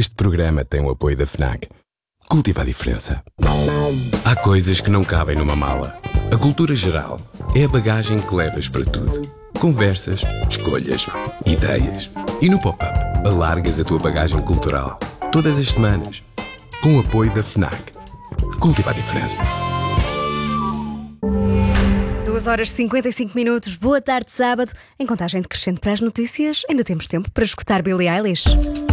Este programa tem o apoio da FNAC. Cultiva a diferença. Há coisas que não cabem numa mala. A cultura geral é a bagagem que levas para tudo. Conversas, escolhas, ideias. E no Pop-Up, alargas a tua bagagem cultural. Todas as semanas. Com o apoio da FNAC. Cultiva a diferença. 2h55. Boa tarde, sábado. Em contagem decrescente para as notícias, ainda temos tempo para escutar Billie Eilish.